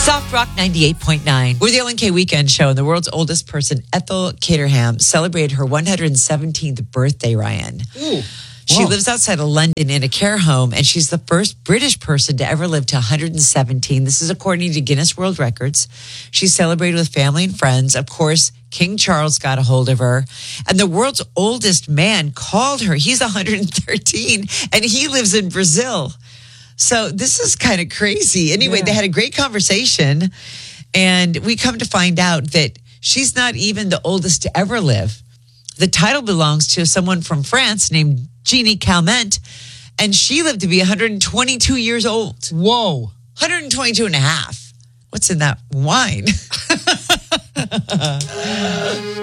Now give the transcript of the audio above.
Soft Rock 98.9. We're the LNK Weekend Show, and the world's oldest person, Ethel Caterham, celebrated her 117th birthday, Ryan. Ooh. She lives outside of London in a care home, and she's the first British person to ever live to 117. This is according to Guinness World Records. She celebrated with family and friends. Of course, King Charles got a hold of her. And the world's oldest man called her. He's 113, and he lives in Brazil. So this is kind of crazy. Anyway, They had a great conversation, and we come to find out that she's not even the oldest to ever live. The title belongs to someone from France named Jeannie Calment, and she lived to be 122 years old. Whoa. 122 and a half. What's in that wine?